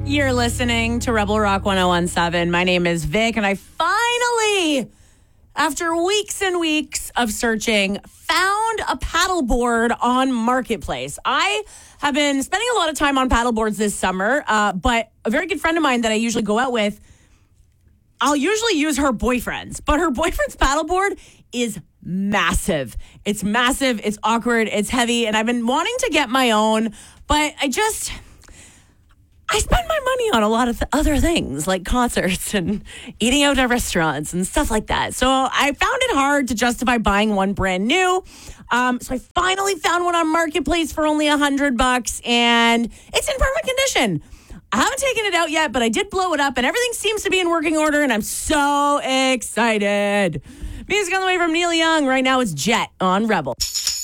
You're listening to Rebel Rock 1017. My name is Vic, and I finally, after weeks and weeks of searching, found a paddleboard on Marketplace. I have been spending a lot of time on paddleboards this summer, but a very good friend of mine that I usually go out with, I'll usually use her boyfriend's, but her boyfriend's paddleboard is massive. It's massive, it's awkward, it's heavy, and I've been wanting to get my own, but I spend my money on a lot of other things like concerts and eating out at restaurants and stuff like that. So I found it hard to justify buying one brand new. So I finally found one on Marketplace for only $100, and it's in perfect condition. I haven't taken it out yet, but I did blow it up, and everything seems to be in working order, and I'm so excited. Music on the way from Neil Young. Right now it's Jet on Rebel.